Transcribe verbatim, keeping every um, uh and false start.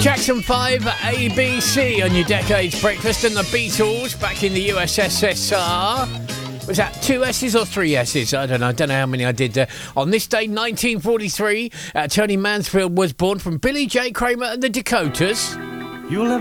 Jackson five, A B C on your Decades Breakfast, and the Beatles back in the U S S R. Was that two S's or three S's? I don't know. I don't know how many I did there. On this day, nineteen forty-three, uh, Tony Mansfield was born from Billy J. Kramer and the Dakotas. You'll